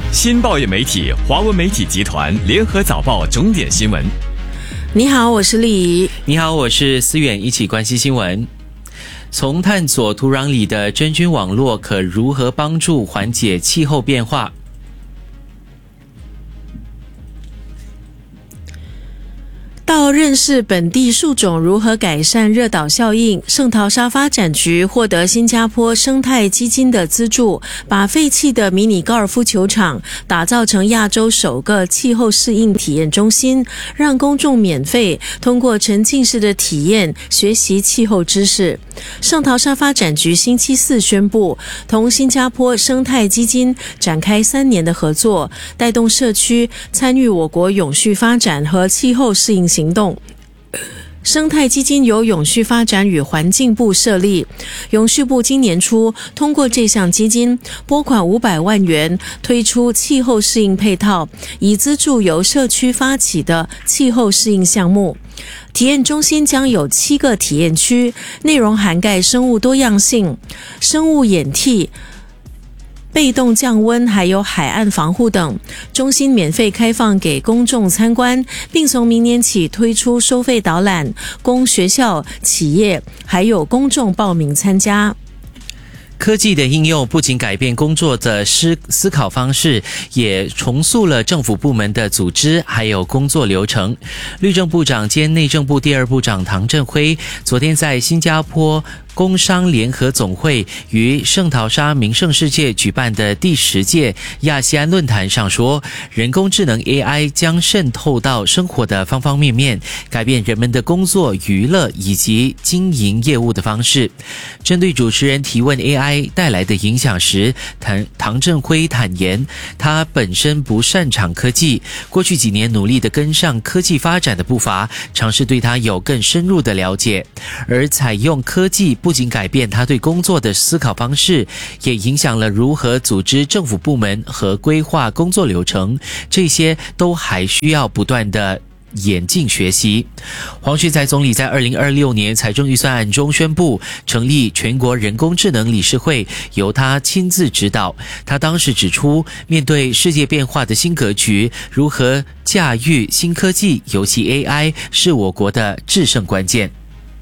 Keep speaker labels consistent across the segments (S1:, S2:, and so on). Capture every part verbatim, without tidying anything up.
S1: 新报业媒体华文媒体集团联合早报重点新闻。
S2: 你好，我是丽怡。
S3: 你好，我是思远，一起关心新闻。从探索土壤里的真菌网络可如何帮助缓解气候变化。
S2: 到认识本地树种如何改善热岛效应，圣淘沙发展局获得新加坡生态基金的资助，把废弃的迷你高尔夫球场打造成亚洲首个气候适应体验中心，让公众免费通过沉浸式的体验学习气候知识。圣淘沙发展局星期四宣布，同新加坡生态基金展开三年的合作，带动社区参与我国永续发展和气候适应行动。生态基金由永续发展与环境部设立，永续部今年初通过这项基金拨款五百万元，推出气候适应配套，以资助由社区发起的气候适应项目。体验中心将有七个体验区，内容涵盖生物多样性、生物演替、被动降温还有海岸防护等。中心免费开放给公众参观，并从明年起推出收费导览，供学校、企业还有公众报名参加。
S3: 科技的应用不仅改变工作的思思考方式，也重塑了政府部门的组织还有工作流程。律政部长兼内政部第二部长唐振辉昨天在新加坡工商联合总会于圣淘沙名胜世界举办的第十届亚细安论坛上说，人工智能 A I 将渗透到生活的方方面面，改变人们的工作、娱乐以及经营业务的方式。针对主持人提问 A I 带来的影响时，唐唐振辉坦言，他本身不擅长科技，过去几年努力地跟上科技发展的步伐，尝试对他有更深入的了解。而采用科技不仅改变他对工作的思考方式，也影响了如何组织政府部门和规划工作流程，这些都还需要不断的演进学习。黄循财总理在二零二六年财政预算案中宣布成立全国人工智能理事会，由他亲自指导。他当时指出，面对世界变化的新格局，如何驾驭新科技，尤其 A I 是我国的制胜关键。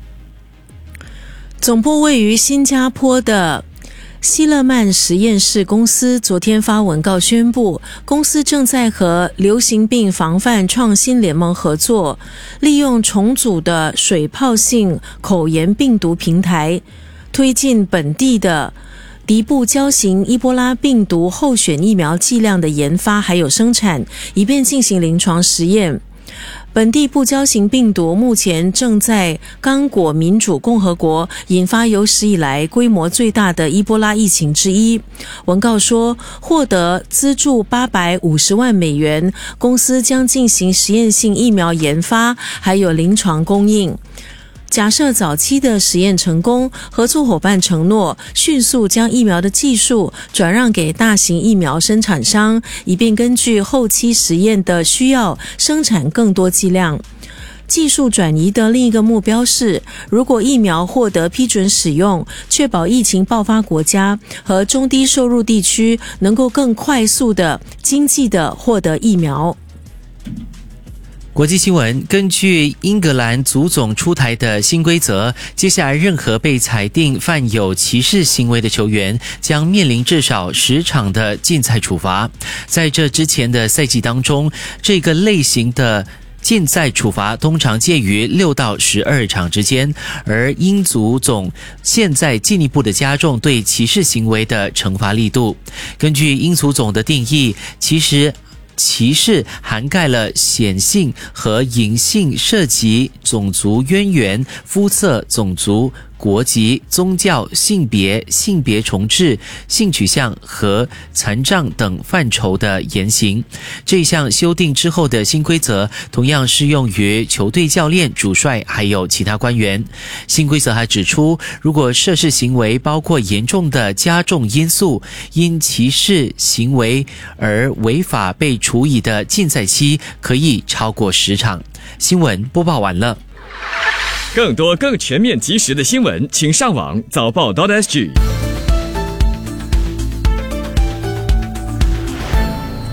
S2: 总部位于新加坡的希勒曼实验室公司昨天发文告宣布，公司正在和流行病防范创新联盟合作，利用重组的水泡性口炎病毒平台，推进本地的敌部胶型伊波拉病毒候选疫苗剂量的研发还有生产，以便进行临床实验。本地布胶型病毒目前正在刚果民主共和国引发有史以来规模最大的伊波拉疫情之一。文告说，获得资助八百五十万美元，公司将进行实验性疫苗研发，还有临床供应。假设早期的实验成功，合作伙伴承诺迅速将疫苗的技术转让给大型疫苗生产商，以便根据后期实验的需要生产更多剂量。技术转移的另一个目标是，如果疫苗获得批准使用，确保疫情爆发国家和中低收入地区能够更快速的、经济的获得疫苗。
S3: 国际新闻，根据英格兰足总出台的新规则，接下来任何被裁定犯有歧视行为的球员将面临至少十场的禁赛处罚。在这之前的赛季当中，这个类型的禁赛处罚通常介于六到十二场之间，而英足总现在进一步的加重对歧视行为的惩罚力度。根据英足总的定义，其实歧视涵盖了显性和隐性涉及种族渊源、肤色、种族、国籍、宗教、性别、性别重置、性取向和残障等范畴的言行。这项修订之后的新规则同样适用于球队教练、主帅还有其他官员。新规则还指出，如果涉事行为包括严重的加重因素，因歧视行为而违法被处以的禁赛期可以超过十场。新闻播报完了。
S1: 更多更全面及时的新闻，请上网早报 .sg。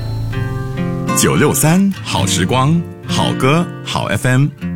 S4: 九六三好时光，好歌好 F M。